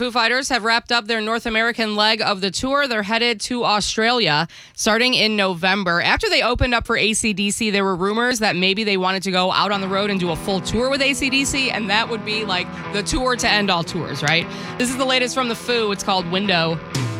Foo Fighters have wrapped up their North American leg of the tour. They're headed to Australia starting in November. After they opened up for AC/DC, there were rumors that maybe they wanted to go out on the road and do a full tour with AC/DC, and that would be like the tour to end all tours, right? This is the latest from the Foo. It's called Window.